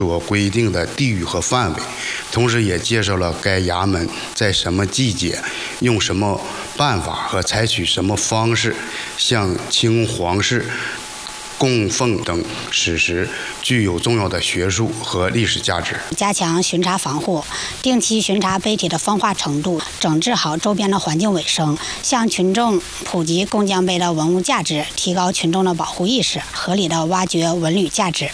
所规定的地域和范围，同时也介绍了该衙门在什么季节、用什么办法和采取什么方式向清皇室供奉等史实，具有重要的学术和历史价值。 加强巡查防护，定期巡查碑体的风化程度，整治好周边的环境卫生，向群众普及工匠碑的文物价值，提高群众的保护意识，合理的挖掘文旅价值。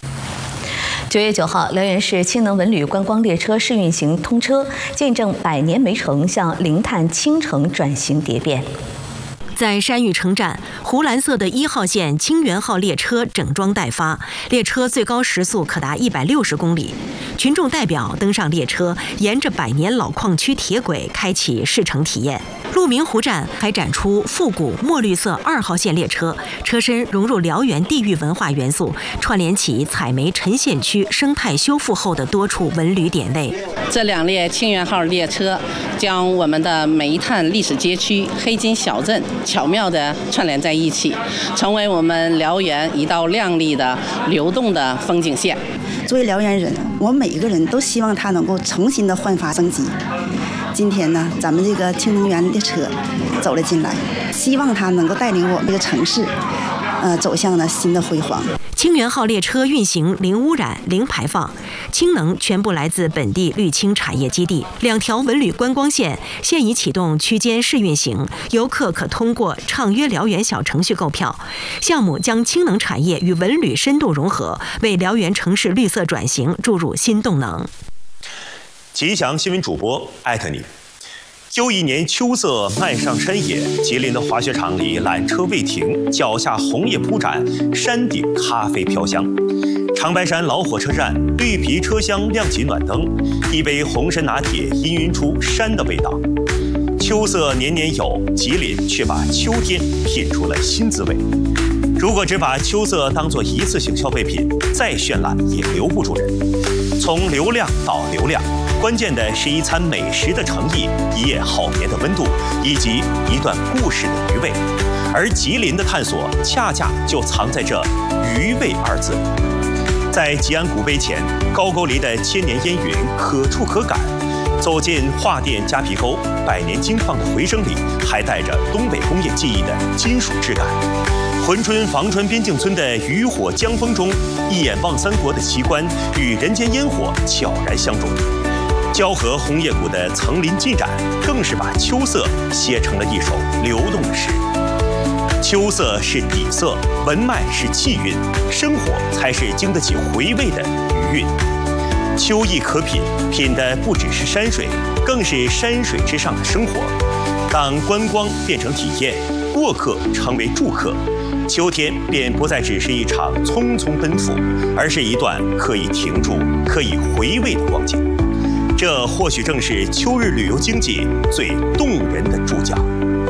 9月9号，辽源市氢能文旅观光列车试运行通车，见证100年煤城向零碳氢城转型蝶变。 在山域城站，湖蓝色的1号线清源号列车整装待发，列车最高时速可达160公里。群众代表登上列车，沿着100年老矿区铁轨开启试乘体验。鹿鸣湖站还展出复古墨绿色2号线列车，车身融入辽源地域文化元素，串联起采煤沉县区生态修复后的多处文旅点位。 这2列清源号列车将我们的煤炭历史街区、黑金小镇巧妙地串联在一起，成为我们辽源一道亮丽的流动的风景线。 作为辽源人，我们每一个人都希望它能够重新的焕发生机。今天呢，咱们这个氢能源列车走了进来，希望它能够带领我们这个城市，走向了新的辉煌。 清源号列车运行零污染、零排放，氢能全部来自本地绿氢产业基地。2条文旅观光线现已启动区间试运行，游客可通过畅约辽源小程序购票。项目将氢能产业与文旅深度融合，为辽源城市绿色转型注入新动能。 吉祥新闻主播艾特你。又一年秋色漫上山野，吉林的滑雪场里缆车未停，脚下红叶铺展，山顶咖啡飘香。长白山老火车站绿皮车厢亮起暖灯，一杯红参拿铁氤氲出山的味道。秋色年年有，吉林却把秋天品出了新滋味。如果只把秋色当作一次性消费品，再绚烂也留不住人。从流量到流量，关键的是一餐美食的诚意，一夜好眠的温度，以及一段故事的余味。而吉林的探索，恰恰就藏在这“余味”二字里。在吉安古碑前，高沟里的千年烟云可触可感；走进桦甸夹皮沟，100年金矿的回声里，还带着东北工业技艺的金属质感。珲春房川边境村的渔火江风中，一眼望三国的奇观与人间烟火悄然相融。蛟河红叶谷的层林尽染，更是把秋色写成了一首流动的诗。秋色是底色，文脉是气韵，生活才是经得起回味的余韵。秋意可品，品的不只是山水，更是山水之上的生活。当观光变成体验，过客成为住客，秋天便不再只是一场匆匆奔赴，而是一段可以停住、可以回味的光景。这或许正是秋日旅游经济最动人的注脚。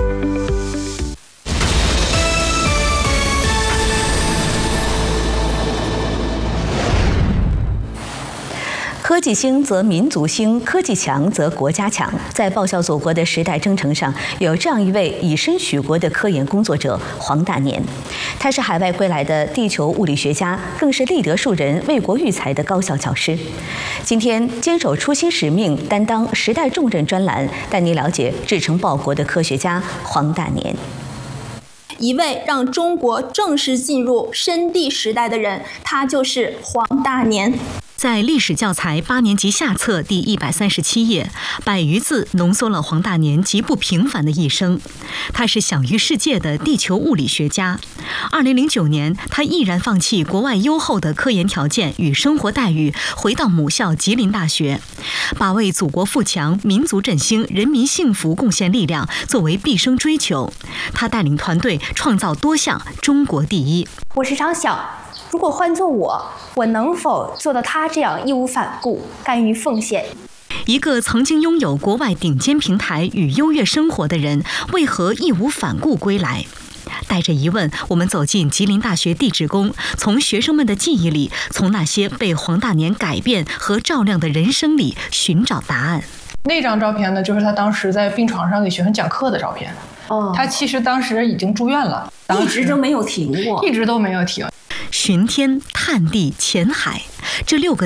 科技兴则民族兴，科技强则国家强。在报效祖国的时代征程上，有这样一位以身许国的科研工作者黄大年。他是海外归来的地球物理学家，更是立德树人、为国育才的高校教师。今天坚守初心使命，担当时代重任专栏，带您了解志诚报国的科学家黄大年。 一位让中国正式进入深地时代的人，他就是黄大年。 在历史教材8年级下册第137页，100余字浓缩了黄大年极不平凡的一生。他是享誉世界的地球物理学家。2009年，他毅然放弃国外优厚的科研条件与生活待遇，回到母校吉林大学，把为祖国富强、民族振兴、人民幸福贡献力量作为毕生追求。他带领团队创造多项中国第一。 我时常想，如果换做我能否做到他这样义无反顾、甘于奉献？ 一个曾经拥有国外顶尖平台与优越生活的人，为何义无反顾归来？带着疑问，我们走进吉林大学地质宫，从学生们的记忆里，从那些被黄大年改变和照亮的人生里寻找答案。 那张照片呢，就是他当时在病床上给学生讲课的照片。他其实当时已经住院了， 一直都没有停过， 一直都没有停。 巡天、探地、潜海，这6个